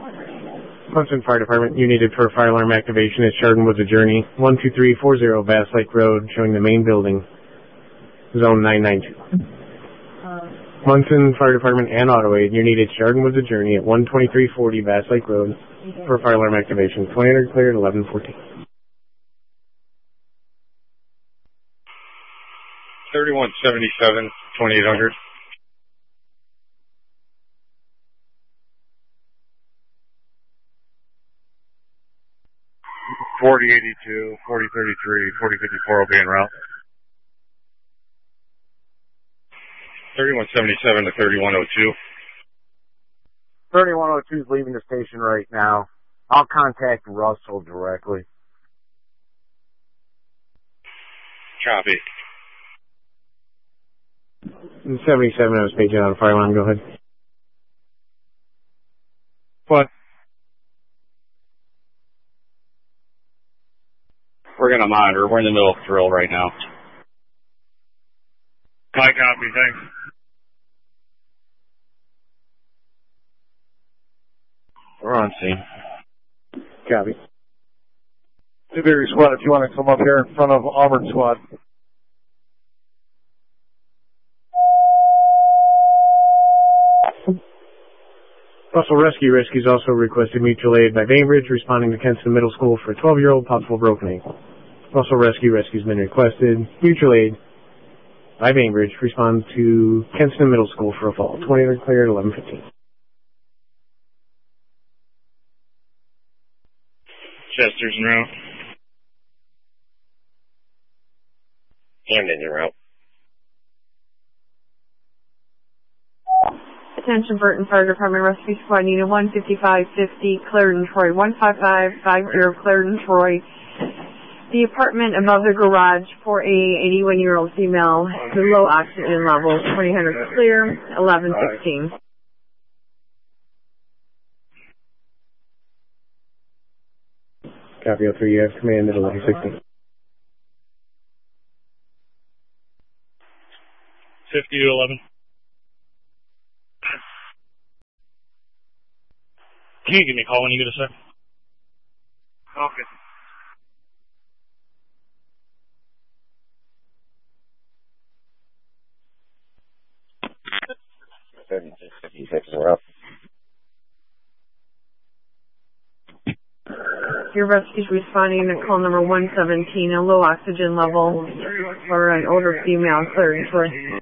Munson Fire Department, you needed for fire alarm activation at Chardon Woods a Journey, 12340 Bass Lake Road, showing the main building, zone 992. Munson Fire Department and Auto Aid, you needed Chardon Woods a Journey at 12340 Bass Lake Road for fire alarm activation, 2000 cleared, 1114. 3177, 2800. $4082, $4033, $4054 will be en route. 3177 to 3102. 3102 is leaving the station right now. I'll contact Russell directly. Copy. 77, I was paging on a fire alarm, go ahead. What? We're going to monitor. We're in the middle of drill right now. I copy, thanks. We're on scene. Copy. Tiberi Squad, if you want to come up here in front of Auburn Squad. Russell Rescue's also requested mutual aid by Bainbridge, responding to Kenston Middle School for a 12-year-old possible broken ankle. Russell Rescue's been requested mutual aid by Bainbridge, respond to Kenston Middle School for a fall. 2000 cleared, 1115. Chester's en route. Camden's en route. Attention Burton Fire Department Rescue Squad Unit 15550, Clarendon, Troy, 15550, Clarendon, Troy. The apartment above the garage for a 81-year-old female, the low oxygen level, 2000 clear, 1116. Copy 03, you have command at 1116. 50 to 11. Can you give me a call when you get a sec? Okay. 56, we're up. Your rescue's responding to call number 117, a low oxygen level for an older female, Clarendon, Troy.